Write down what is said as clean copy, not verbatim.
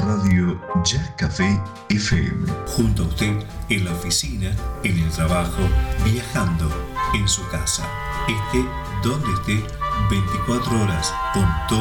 Radio Jazz Café FM. Junto a usted, en la oficina, en el trabajo, viajando, en su casa. Esté donde esté, 24 horas, con todo